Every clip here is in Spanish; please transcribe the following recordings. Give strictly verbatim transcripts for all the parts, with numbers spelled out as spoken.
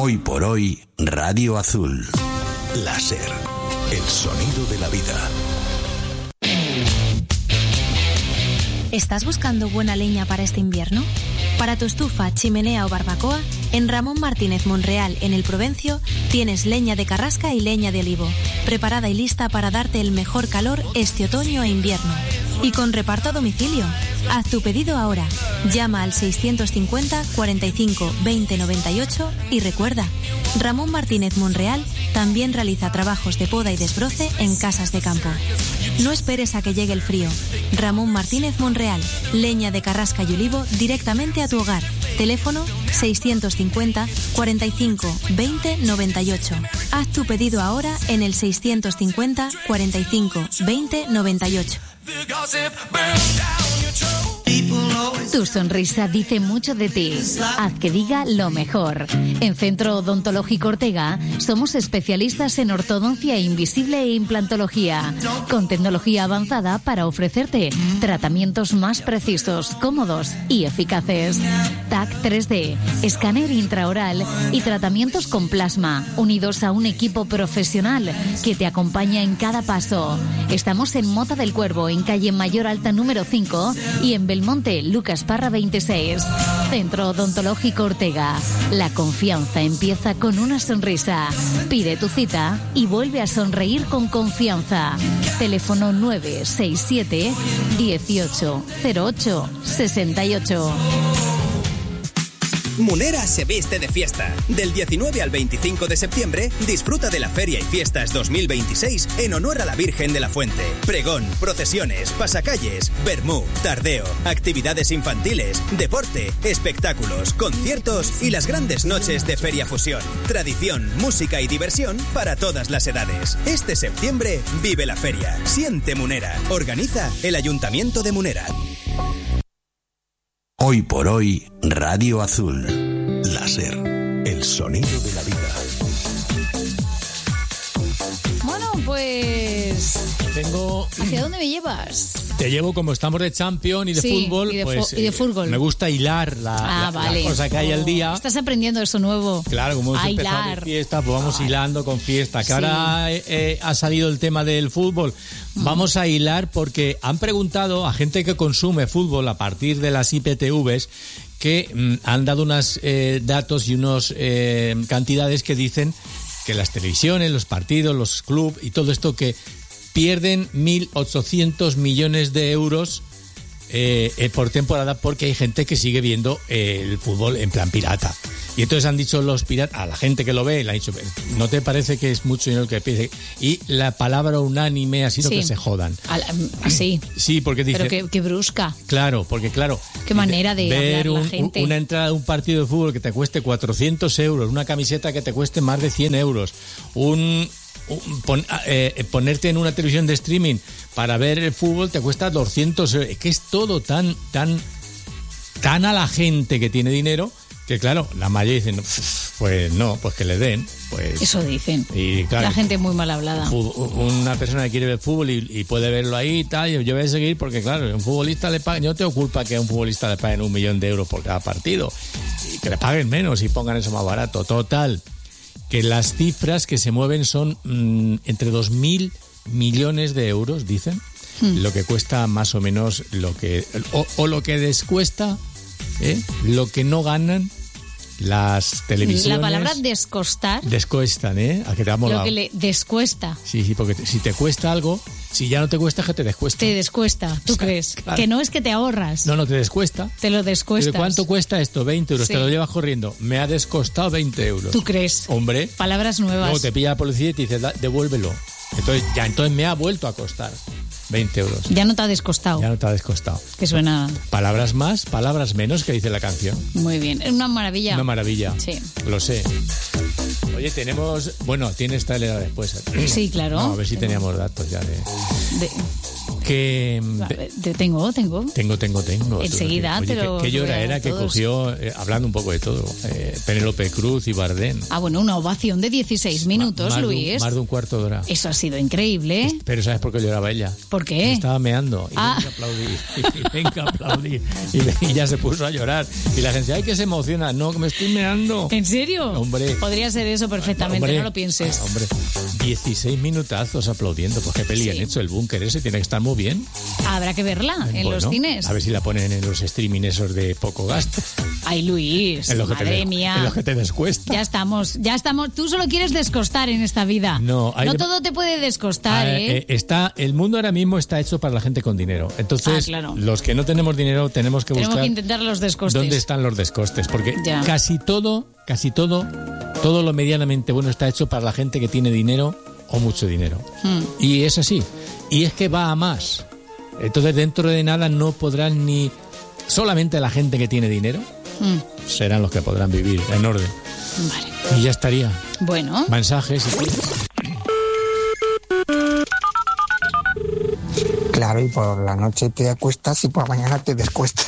Hoy por hoy, Radio Azul. Láser, el sonido de la vida. ¿Estás buscando buena leña para este invierno? Para tu estufa, chimenea o barbacoa, en Ramón Martínez Monreal, en el Provencio, tienes leña de carrasca y leña de olivo, preparada y lista para darte el mejor calor este otoño e invierno. Y con reparto a domicilio. Haz tu pedido ahora. Llama al seiscientos cincuenta, cuarenta y cinco, veinte noventa y ocho y recuerda, Ramón Martínez Monreal también realiza trabajos de poda y desbroce en casas de campo. No esperes a que llegue el frío. Ramón Martínez Monreal, leña de carrasca y olivo directamente a tu hogar. Teléfono seiscientos cincuenta, cuarenta y cinco, veinte noventa y ocho. Haz tu pedido ahora en el seiscientos cincuenta, cuarenta y cinco, veinte noventa y ocho. Tu sonrisa dice mucho de ti. Haz que diga lo mejor. En Centro Odontológico Ortega somos especialistas en ortodoncia invisible e implantología, con tecnología avanzada para ofrecerte tratamientos más precisos, cómodos y eficaces. T A C tres D, escáner intraoral y tratamientos con plasma, unidos a un equipo profesional que te acompaña en cada paso. Estamos en Mota del Cuervo, en calle Mayor Alta número cinco, y en Belmonte, Lucas Parra veintiséis. Centro Odontológico Ortega. La confianza empieza con una sonrisa. Pide tu cita y vuelve a sonreír con confianza. Teléfono nueve seis siete, dieciocho cero ocho, sesenta y ocho. Munera se viste de fiesta. Del diecinueve al veinticinco de septiembre, disfruta de la Feria y Fiestas dos mil veintiséis en honor a la Virgen de la Fuente. Pregón, procesiones, pasacalles, vermú, tardeo, actividades infantiles, deporte, espectáculos, conciertos y las grandes noches de Feria Fusión. Tradición, música y diversión para todas las edades. Este septiembre vive la feria. Siente Munera. Organiza el Ayuntamiento de Munera. Hoy por hoy, Radio Azul. Láser, el sonido de la vida. Bueno, pues... Tengo... ¿Hacia dónde me llevas? Te llevo, como estamos de Champions y de sí, fútbol, y de pues fo- y de fútbol. Eh, me gusta hilar la, ah, la, vale. la cosa que hay oh, al día. Estás aprendiendo eso nuevo. Claro, como hemos empezado hilar. de fiesta, pues vamos Ay. hilando con fiesta. Que sí. ahora eh, ha salido el tema del fútbol. Mm. Vamos a hilar porque han preguntado a gente que consume fútbol a partir de las I P T Vs que mm, han dado unos eh, datos y unas eh, cantidades que dicen que las televisiones, los partidos, los clubes y todo esto que pierden mil ochocientos millones de euros eh, eh, por temporada porque hay gente que sigue viendo eh, el fútbol en plan pirata. Y entonces han dicho los piratas, a la gente que lo ve, le han dicho, ¿no te parece que es mucho dinero que pierde? Y la palabra unánime ha sido sí. que se jodan. Sí. Sí, porque dice... Pero qué, qué brusca. Ver porque claro... Qué manera de ver hablar un, la gente. Una entrada a un partido de fútbol que te cueste cuatrocientos euros, una camiseta que te cueste más de cien euros, un... Pon, eh, ponerte en una televisión de streaming para ver el fútbol te cuesta doscientos euros. Es que es todo tan, tan, tan a la gente que tiene dinero que claro, la mayoría dicen, pues no, pues que le den. Pues, eso dicen. Y, claro, la gente muy mal hablada. Una persona que quiere ver fútbol y, y puede verlo ahí y tal, yo voy a seguir porque claro, un futbolista le paga, yo no tengo culpa que a un futbolista le paguen un millón de euros por cada partido y que le paguen menos y pongan eso más barato. Total, que las cifras que se mueven son mmm, entre dos mil millones de euros, dicen, hmm. lo que cuesta más o menos lo que o, o lo que descuesta, ¿eh? lo que no ganan las televisiones. La palabra descostar. Descuestan, ¿eh? A que te ha molado. Lo que le descuesta. Sí, sí, porque te, si te cuesta algo, si ya no te cuesta, que te descuesta. Te descuesta, ¿tú o sea, crees? Claro. Que no es que te ahorras. No, no, te descuesta. Te lo descuestas. ¿De cuánto cuesta esto? veinte euros. Sí. Te lo llevas corriendo. Me ha descostado veinte euros. ¿Tú crees? Hombre. Palabras nuevas. Luego te pilla la policía y te dice, devuélvelo. Entonces, ya, entonces me ha vuelto a costar veinte euros. Ya no te ha descostado. Ya no te ha descostado. Que suena... Palabras más, palabras menos, que dice la canción. Muy bien. Es una maravilla. Una maravilla. Sí. Lo sé. Oye, tenemos... Bueno, tienes trailer después. Sí, claro. No, a ver si teníamos datos ya de... de... Que Te tengo, tengo. Tengo, tengo, tengo. Enseguida Oye, te lo- ¿qué, qué lo hora voy a era que todos. cogió, eh, hablando un poco de todo, eh, Penélope Cruz y Bardem? Ah, bueno, una ovación de dieciséis minutos, más de un- Luis. más de un cuarto de hora. Eso ha sido increíble. Pero ¿sabes por qué lloraba ella? ¿Por qué? Estaba meando. Y Ah. venga a aplaudir. Y venga a aplaudir. Y, y ya se puso a llorar. Y la gente, ay, que se emociona. No, que me estoy meando. ¿En serio? Hombre. Podría ser eso perfectamente, Hombre, no lo pienses. ah, Hombre, dieciséis minutazos aplaudiendo. Pues qué peli han Sí. hecho. El búnker ese tiene que estar muy bien. Habrá que verla en Bueno, los cines. A ver si la ponen en los streaming esos de poco gasto. Ay, Luis, En los que madre te, mía. En los que te descuesta. Ya estamos, ya estamos. Tú solo quieres descostar en esta vida. No, hay de- todo te puede descostar, Ah, ¿eh? eh, está, el mundo ahora mismo está hecho para la gente con dinero. Entonces, Ah, claro. los que no tenemos dinero tenemos que Tenemos buscar que intentar los descostes. dónde están los descostes. Porque Ya. casi todo, casi todo, todo lo medianamente bueno está hecho para la gente que tiene dinero o mucho dinero. Hmm. Y es así. Y es que va a más. Entonces, dentro de nada no podrán ni... Solamente la gente que tiene dinero Mm, serán los que podrán vivir en orden. vale. Y ya estaría. Bueno, Mensajes y cosas. Claro, y por la noche te acuestas y por la mañana te descuestas.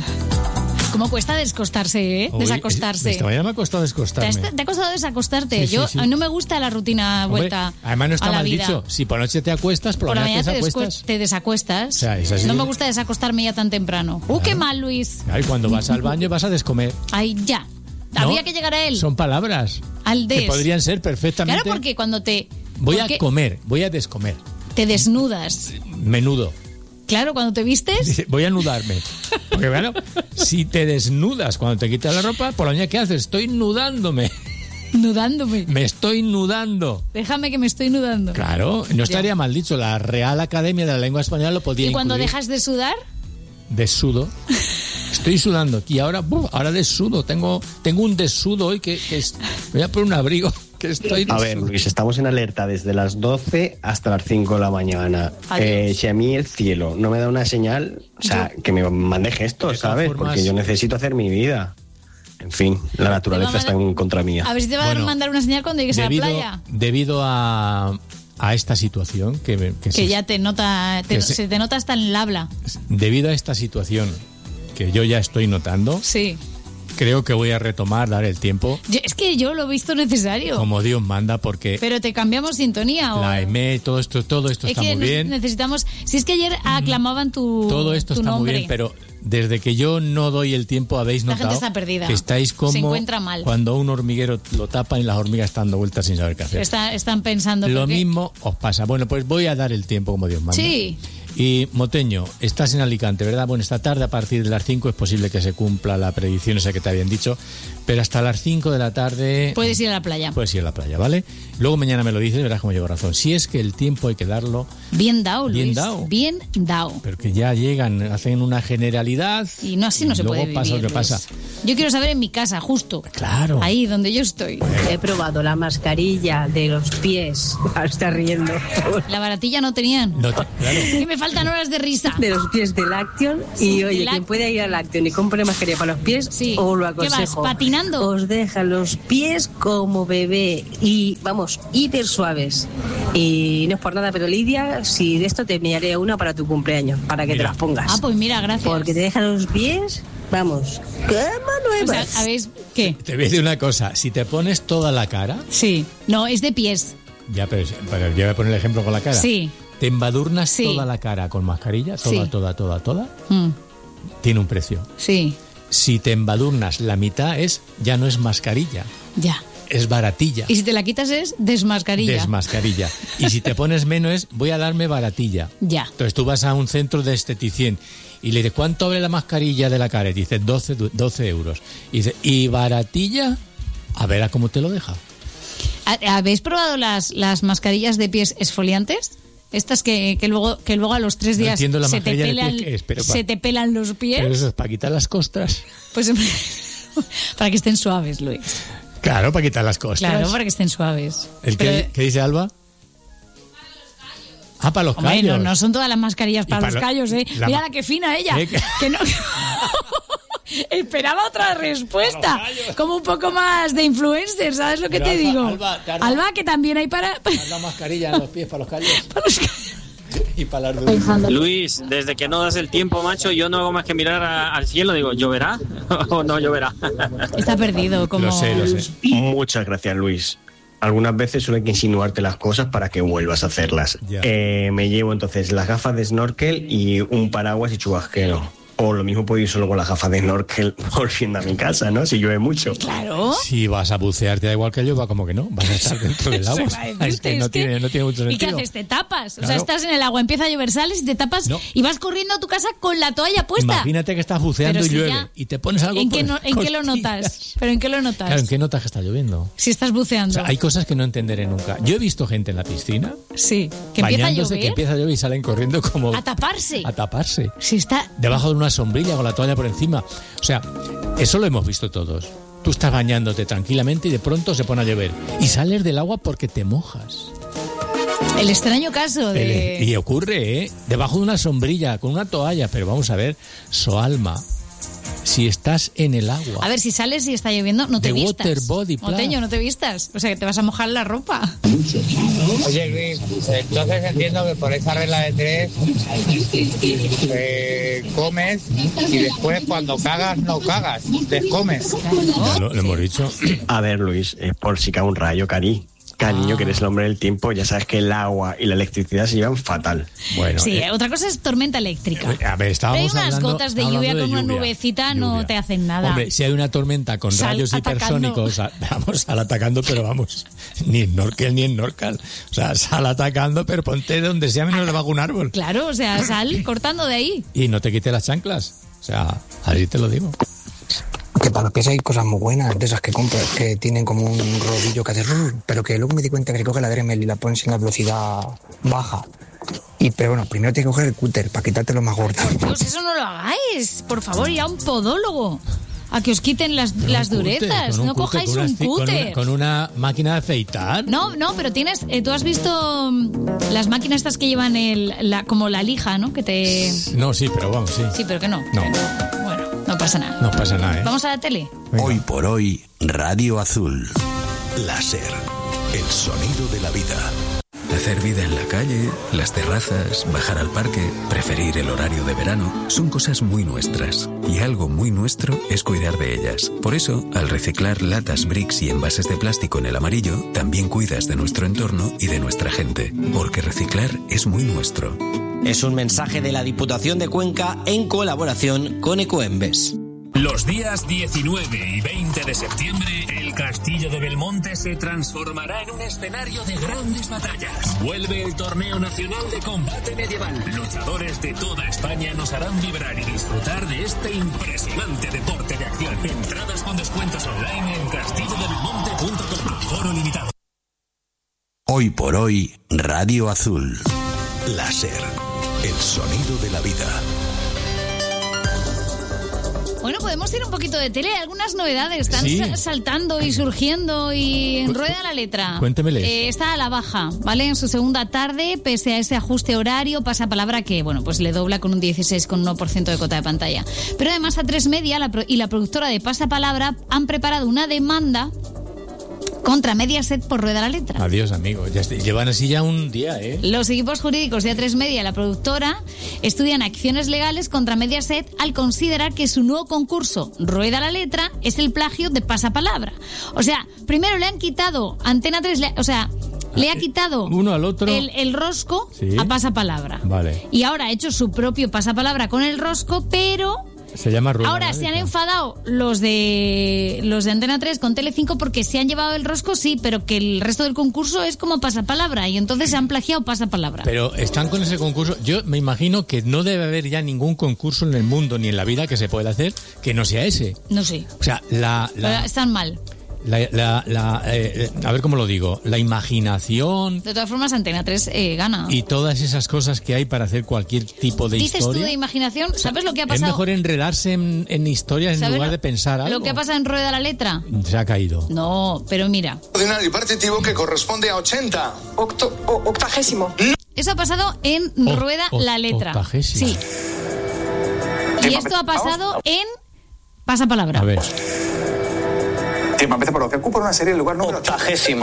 cómo cuesta descostarse, ¿eh? Uy, Desacostarse. Esta mañana me ha costado ¿Te, descostarme. has- te ha costado desacostarte? Sí, sí, Yo sí. a mí no me gusta la rutina Hombre, vuelta además no está a la mal vida. dicho. Si por la noche te acuestas, por, Por la mañana te te, descu- desacuestas. te desacuestas. O sea, es así. No me gusta desacostarme ya tan temprano. ¡Uh, qué mal, Luis! Ay, cuando vas al baño vas a descomer. Ay, ya. ¿No? Habría que llegar a él. Son palabras Al que des. podrían ser perfectamente. Claro, porque cuando te... Voy a porque comer, voy a descomer. te desnudas. Menudo. Claro, cuando te vistes... Dice, voy a anudarme. Porque bueno, si te desnudas cuando te quitas la ropa, por la mañana, ¿qué haces? Estoy nudándome. Nudándome. Me estoy nudando. Déjame que me estoy nudando. Claro, no estaría mal dicho. La Real Academia de la Lengua Española lo podía ¿Y cuando incluir. dejas de sudar? Desudo. Estoy sudando aquí. Ahora, ¡buf! ahora desudo. Tengo, tengo un desudo hoy que, que es, me voy a poner un abrigo. Que estoy A ver, desudo. Luis, estamos en alerta desde las doce hasta las cinco de la mañana. Adiós. Eh, si a mí el cielo no me da una señal, o sea, que me mande gestos, De todas ¿sabes? formas- Porque yo necesito hacer mi vida. En fin, la naturaleza Te va a está mandar- en contra mía. A ver si te va Bueno, a mandar una señal cuando llegues debido, a la playa. debido a, a esta situación que, me- que Que se- ya te nota, te- que se- se te nota hasta en el habla. debido a esta situación que yo ya estoy notando, Sí. creo que voy a retomar, dar el tiempo Yo- es que yo lo he visto necesario. como Dios manda, porque Pero te cambiamos sintonía. O... la E M E, todo esto, todo esto es está que muy ne- bien. necesitamos. Si es que ayer aclamaban tu, Todo esto tu está nombre. muy bien, pero desde que yo no doy el tiempo, habéis La notado gente está perdida. que estáis como Se encuentra mal. cuando un hormiguero lo tapan y las hormigas están dando vueltas sin saber qué hacer. Está- están pensando. Lo ¿por qué? mismo os pasa. Bueno, pues voy a dar el tiempo como Dios manda. Sí. Y Moteño, estás en Alicante, ¿verdad? Bueno, esta tarde a partir de las cinco es posible que se cumpla la predicción esa que te habían dicho, pero hasta las cinco de la tarde Puedes ir a la playa. puedes ir a la playa, ¿vale? Luego mañana me lo dices, verás cómo llevo razón. Si es que el tiempo hay que darlo, Bien dado, Luis. Bien dado. Bien dado. pero que ya llegan, hacen una generalidad Y no así no se luego puede pasa vivir, lo que Luis. pasa. Yo quiero saber en mi casa, justo. Claro. Ahí donde yo estoy. He probado la mascarilla de los pies. Ahora está riendo. La baratilla no tenían. No te- claro. Y me faltan horas de risa. De los pies de Action. Sí, Y oye, de Lac- quien pueda ir al Action y compre mascarilla para los pies, Sí. os lo ¿Qué vas, aconsejo. patinando? Os deja los pies como bebé y, vamos, hiper suaves. Y no es por nada, pero Lidia, si de esto te enviaré una para tu cumpleaños, para que Mira. te las pongas. Ah, pues mira, gracias. Porque te deja los pies, vamos, cama O nuevas. sea, ¿sabéis qué? Te voy a decir una cosa, si te pones toda la cara, Sí. No, es de pies. ya, pero, pero yo voy a poner el ejemplo con la cara. Sí. Te embadurnas Sí. toda la cara con mascarilla, toda, Sí. toda, toda, toda, Mm, tiene un precio. sí, Si te embadurnas la mitad es, ya no es mascarilla, ya. es baratilla. Y si te la quitas es desmascarilla. Desmascarilla. Y si te pones menos es, voy a darme baratilla. Ya. Entonces tú vas a un centro de esteticien y le dices, ¿cuánto vale la mascarilla de la cara? Y dice, doce, doce euros. Y dice, ¿y baratilla? A ver a cómo te lo deja. ¿Ha- ¿Habéis probado las, las mascarillas de pies esfoliantes? Estas que, que luego que luego a los tres No días entiendo la se, te mascarilla de pelan, pies que es, pero pa- se te pelan los pies. Pero eso es para quitar las costras. Pues para que estén suaves, Luis. Claro, para quitar las costras. Claro, para que estén suaves. ¿El Pero- que, ¿Qué dice Alba? Ah, para los Hombre, callos. no, no son todas las mascarillas para, Y para los lo- callos, ¿eh? la Mira ma- la que fina ella. ¿Eh? Que- Que no... Esperaba otra respuesta. Como un poco más de influencer, ¿sabes lo que Pero te Alba- digo? Alba, te has Alba, dado- que también hay para... Haz la mascarilla en los pies para los callos. para los callos. y para las dudas. Luis, desde que no das el tiempo, macho, yo no hago más que mirar a, al cielo. Digo, ¿lloverá o no lloverá? Está perdido, como... Lo sé, lo sé. Muchas gracias, Luis. Algunas veces suele que insinuarte las cosas para que vuelvas a hacerlas. Eh, me llevo entonces las gafas de snorkel y un paraguas y chubasquero. O lo mismo puedo ir solo con las gafas de snorkel volviendo a mi casa, ¿no? Si llueve mucho. Claro. Si vas a bucear, te da igual que llueva, como que no. Vas a estar dentro del agua. Es que no tiene, no tiene mucho sentido. ¿Y qué haces? ¿Te tapas? Claro. O sea, estás en el agua, empieza a llover, sales y te tapas no. y vas corriendo a tu casa con la toalla puesta. Imagínate que estás buceando Pero y si llueve ya... y te pones algo ¿En, por qué, no, ¿en qué lo notas? ¿Pero en qué lo notas? Claro, ¿en qué notas que está lloviendo? Si estás buceando. O sea, hay cosas que no entenderé nunca. Yo he visto gente en la piscina. Sí, que empieza a llover. Que empieza a llover y salen corriendo como... A taparse. A taparse. Si está... Debajo de una sombrilla con la toalla por encima. O sea, eso lo hemos visto todos. Tú estás bañándote tranquilamente y de pronto se pone a llover. Y sales del agua porque te mojas. El extraño caso de... El, y ocurre, ¿eh? Debajo de una sombrilla, con una toalla. Pero vamos a ver, Soalma, si estás en el agua... A ver, si sales y está lloviendo, no te The vistas. Water Body Plus. Moteño, no te vistas. O sea, que te vas a mojar la ropa. Oye, Luis, entonces entiendo que por esa regla de tres eh, comes y después cuando cagas, no cagas, descomes. Ya lo, lo hemos dicho. A ver, Luis, es por si cae un rayo, cari. Cariño, que eres el hombre del tiempo, ya sabes que el agua y la electricidad se llevan fatal. Bueno, sí, eh, otra cosa es tormenta eléctrica. A ver, estábamos Pero hay unas hablando, gotas de lluvia de con una lluvia, nubecita lluvia. no te hacen nada. Hombre, si hay una tormenta con Sal rayos atacando. hipersónicos, vamos, sal atacando, pero vamos, ni snorkel ni snorkel. O sea, sal atacando, pero ponte donde sea menos debajo de un árbol. Claro, o sea, sal cortando de ahí. Y no te quites las chanclas. O sea, así te lo digo. Que para los pies hay cosas muy buenas, de esas que compras, que tienen como un rodillo que hace rrr, pero que luego me di cuenta que se coge la Dremel y la pones en la velocidad baja. Y, pero bueno, primero tienes que coger el cúter para quitarte lo más gordo. Pues eso no lo hagáis, por favor, ir a un podólogo. A que os quiten las, las Cúter, durezas, un no cúter, cojáis con un una, cúter. Con una, con una máquina de afeitar. No, no, pero tienes, eh, tú has visto mm, las máquinas estas que llevan el, la, como la lija, ¿no? Que te... No, sí, pero vamos, sí. Sí, pero que no. No. Que no. Bueno, no pasa nada. No pasa nada, ¿eh? Vamos a la tele. Venga. Hoy por hoy, Radio Azul. Láser. El sonido de la vida. Hacer vida en la calle, las terrazas, bajar al parque, preferir el horario de verano, son cosas muy nuestras. Y algo muy nuestro es cuidar de ellas. Por eso, al reciclar latas, bricks y envases de plástico en el amarillo, también cuidas de nuestro entorno y de nuestra gente. Porque reciclar es muy nuestro. Es un mensaje de la Diputación de Cuenca en colaboración con Ecoembes. Los días diecinueve y veinte de septiembre, el Castillo de Belmonte se transformará en un escenario de grandes batallas. Vuelve el Torneo Nacional de Combate Medieval. Luchadores de toda España nos harán vibrar y disfrutar de este impresionante deporte de acción. Entradas con descuentos online en castillo de belmonte punto com. Aforo limitado. Hoy por hoy, Radio Azul. Láser. El sonido de la vida. Bueno, podemos ir un poquito de tele. Algunas novedades están Sí. sa- saltando y surgiendo y en rueda la letra. Cuéntemeles. Eh, está a la baja, ¿vale? En su segunda tarde, pese a ese ajuste horario, Pasapalabra que, bueno, pues le dobla con un dieciséis coma uno por ciento de cota de pantalla. Pero además A tres Media la pro- y la productora de Pasapalabra han preparado una demanda contra Mediaset por rueda la letra. Adiós, amigo. Ya est- llevan así ya un día, ¿eh? Los equipos jurídicos de A tres Media y la productora estudian acciones legales contra Mediaset al considerar que su nuevo concurso Rueda la Letra es el plagio de Pasapalabra. O sea, primero le han quitado Antena tres, le- o sea, le ha quitado Uno al otro. el, el rosco Sí. a Pasapalabra. Vale. Y ahora ha hecho su propio Pasapalabra con el rosco, pero... Se llama Rueda Ahora la se han Letra. enfadado los de los de Antena tres con Telecinco porque se han llevado el rosco, sí, pero que el resto del concurso es como Pasapalabra y entonces se han plagiado Pasapalabra. Pero están con ese concurso. Yo me imagino que no debe haber ya ningún concurso en el mundo ni en la vida que se pueda hacer que no sea ese. No sé. O sea, la... la Pero están mal. La, la, la, eh, a ver cómo lo digo, la imaginación De todas formas, Antena tres eh, gana. y todas esas cosas que hay para hacer cualquier tipo de Dices historia. tú de imaginación, ¿sabes lo que ha Es pasado? mejor enredarse en, en historias en ¿Sabes lugar lo- de pensar algo. Lo que ha pasado en Rueda la Letra. Se ha caído. No, pero mira. Ordinario partitivo que corresponde a ochenta. Octo, o- octagésimo. Eso ha pasado en O- Rueda o- la Letra. octagésimo. Sí. Y esto ha pasado en Pasapalabra. A ver. Que para empezar por lo que ocupa una serie en lugar número octagésimo.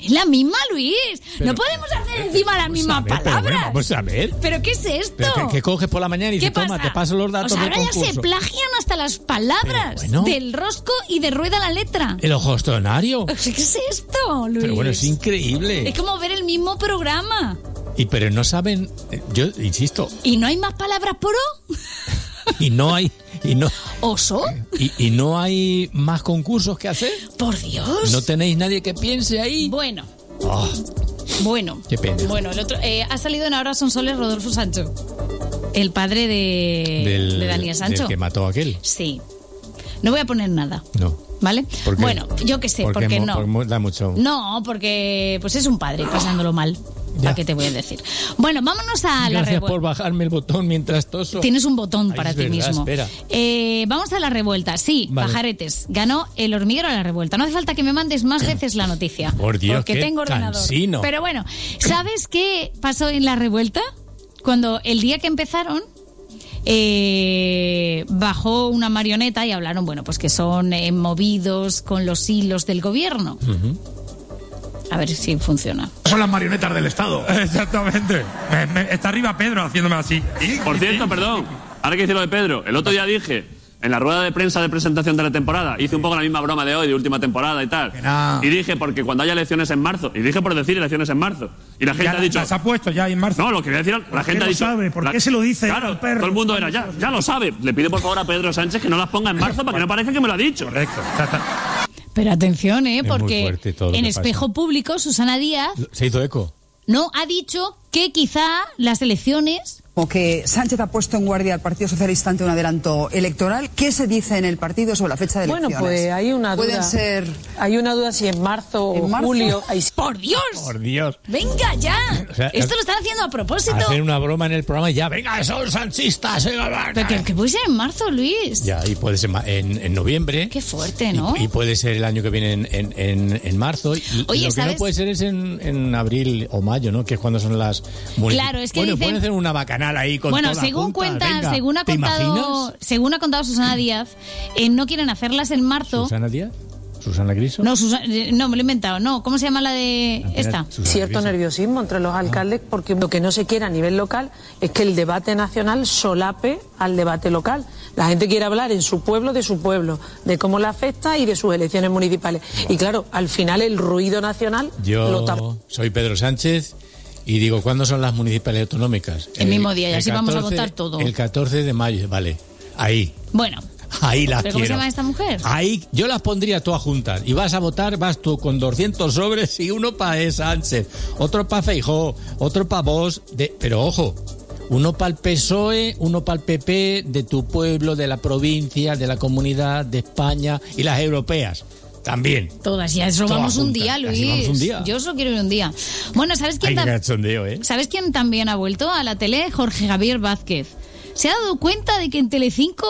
Es la misma, Luis. Pero- no podemos hacer encima las mismas A ver, pero palabras. bueno, vamos a ver. ¿Pero qué es esto? Pero que, que coges por la mañana y ¿Qué dices, toma, pasa? te paso los O datos sea, del ahora ya concurso. se plagian hasta las palabras Pero bueno. del rosco y de rueda la letra. El ojostonario. ¿Qué es esto, Luis? Pero bueno, es increíble. Es como ver el mismo programa. Y pero no saben, eh, yo insisto, ¿Y no hay más palabras por O? y no hay y no ¿Oso? y, y no hay más concursos que hacer. Por Dios. No tenéis nadie que piense ahí. Bueno, Oh, bueno. qué pena. Bueno, el otro eh, ha salido en Ahora son soles Rodolfo Sancho, el padre de, del, de Daniel Sancho. del que mató a aquel. Sí. No voy a poner nada, No. ¿vale? ¿Por qué? Bueno, yo qué sé, Porque porque mo- no. porque mo- da mucho. No, porque pues es un padre pasándolo mal. Ya. ¿Para qué te voy a decir? Bueno, vámonos a la Gracias revuelta. por bajarme el botón mientras toso. Tienes un botón Ay, para es ti verdad, mismo. espera. Eh, vamos a la revuelta. Sí, Vale. pajaretes. Ganó el hormiguero a la revuelta. No hace falta que me mandes más veces la noticia. Por Dios, porque qué tengo ordenador. cansino. Pero bueno, ¿sabes qué pasó en la revuelta? Cuando el día que empezaron, eh, bajó una marioneta y hablaron, bueno, pues que son eh, movidos con los hilos del gobierno. Ujú. A ver si funciona. Son las marionetas del Estado. Exactamente. Me- me- está arriba Pedro haciéndome así. Por cierto, perdón, ahora que hice lo de Pedro, el otro día dije, en la rueda de prensa de presentación de la temporada, hice un poco la misma broma de hoy, de última temporada y tal. no. Y dije, porque cuando haya elecciones en marzo, y dije por decir elecciones en marzo, y la gente Ya ha dicho... las ha puesto ya en marzo. No, lo que voy a decir, la qué gente ha lo dicho... sabe? ¿Por la- qué se lo dice Claro, al perro? todo el mundo era, ya, ya lo sabe. Le pide por favor a Pedro Sánchez que no las ponga en marzo para que no parezca que me lo ha dicho. Correcto. Pero atención, ¿eh? Es muy Porque fuerte todo lo en que Espejo pasa. Público, Susana Díaz Se hizo eco. no ha dicho que quizá las elecciones... O que Sánchez ha puesto en guardia al Partido Socialista ante un adelanto electoral. ¿Qué se dice en el partido sobre la fecha de Bueno, elecciones? pues hay una duda. Pueden ser... Hay una duda si en marzo ¿En o marzo? julio. ¡Por Dios! Por Dios. ¡Venga ya! O sea, Esto lo están haciendo a propósito. Hacer una broma en el programa y ya, venga, son sanchistas. venga, Pero que, que puede ser en marzo, Luis. Ya, y puede ser ma- en, en noviembre. Qué fuerte, ¿no? Y, y puede ser el año que viene en, en, en, en marzo. Y Oye, lo que ¿sabes? no puede ser es en, en abril o mayo, ¿no? Que es cuando son las... munici- Claro, es que Bueno, dicen- pueden hacer una bacanal ahí con Bueno, todas según juntas, cuenta, venga. según ha ¿Te contado, imaginas? según ha contado Susana Díaz, eh, no quieren hacerlas en marzo. ¿Susana Díaz? ¿Susana Griso? No, Susa- eh, no, me lo he inventado. No, ¿cómo se llama la de esta? Cierto nerviosismo entre los alcaldes porque lo que no se quiere a nivel local es que el debate nacional solape al debate local. La gente quiere hablar en su pueblo de su pueblo, de cómo le afecta y de sus elecciones municipales. Y claro, al final el ruido nacional lo tapa. Yo soy Pedro Sánchez y digo, ¿cuándo son las municipales autonómicas? El mismo día, y el así vamos a catorce votar todo. El catorce de mayo, vale. Ahí, Bueno, ahí las ¿pero cómo se quiero. llama esta mujer? Ahí, yo las pondría todas juntas. Y vas a votar, vas tú con doscientos sobres y uno para Sánchez, otro para Feijóo, otro para vos. De, pero ojo, uno para el P S O E, uno para el P P, de tu pueblo, de la provincia, de la comunidad, de España y las europeas. También. Todas, ya eso Todas vamos un juntas. día, Así Luis. vamos un día. Yo solo quiero ir un día. Bueno, ¿sabes quién, Hay que tam- cachondeo, ¿eh? ¿sabes quién también ha vuelto a la tele? Jorge Javier Vázquez. ¿Se ha dado cuenta de que en Telecinco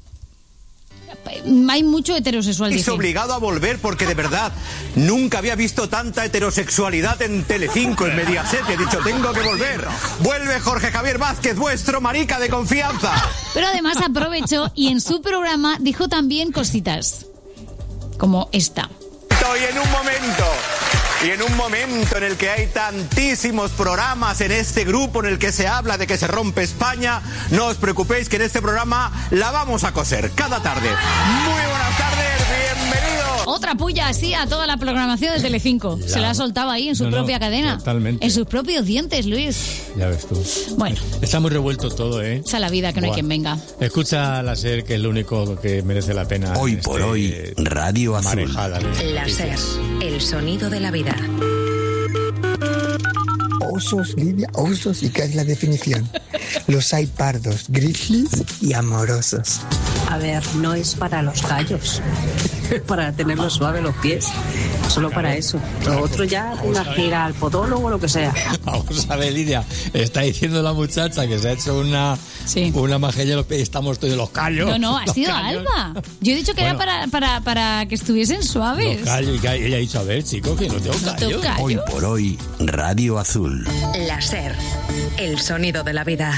hay mucho heterosexual? Es dice. obligado a volver porque de verdad nunca había visto tanta heterosexualidad en Telecinco, en Mediaset. He dicho, tengo que volver. Vuelve Jorge Javier Vázquez, vuestro marica de confianza. Pero además aprovechó y en su programa dijo también cositas como esta. Y en un momento, y en un momento en el que hay tantísimos programas en este grupo en el que se habla de que se rompe España, no os preocupéis que en este programa la vamos a coser cada tarde. Muy buenas tardes, bienvenidos. Otra puya así a toda la programación de Telecinco. Ya. Se la ha soltado ahí en su No, no, propia cadena. totalmente. En sus propios dientes, Luis. Ya ves tú. Bueno, Está muy revuelto todo, ¿eh? esa es la vida, que no hay Buah. quien venga. Escucha la SER, que es lo único que merece la pena. Hoy en por este hoy, Radio Azul. marejada de La SER, noticias. el sonido de la vida. Osos, Lidia, osos, ¿y qué es la definición? Los hay pardos, grizzlies y amorosos. A ver, no es para los callos, para tenerlos suave los pies, solo para eso. Lo otro ya, una gira al podólogo o lo que sea. Vamos a ver, Lidia, está diciendo la muchacha que se ha hecho una, una majella en los pies y estamos todos los callos. No, no, ha los sido callos. Alba. Yo he dicho que Bueno. era para, para, para que estuviesen suaves. Los callos, y que ella ha dicho, a ver, chico, que no tengo No tengo callos. callos. Hoy por hoy, Radio Azul. La SER, el sonido de la vida.